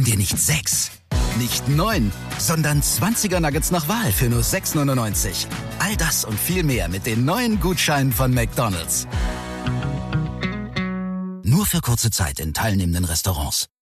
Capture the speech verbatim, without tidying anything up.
Warum dir nicht sechs? Nicht neun, sondern zwanziger Nuggets nach Wahl für nur sechs neunundneunzig. All das und viel mehr mit den neuen Gutscheinen von McDonald's. Nur für kurze Zeit in teilnehmenden Restaurants.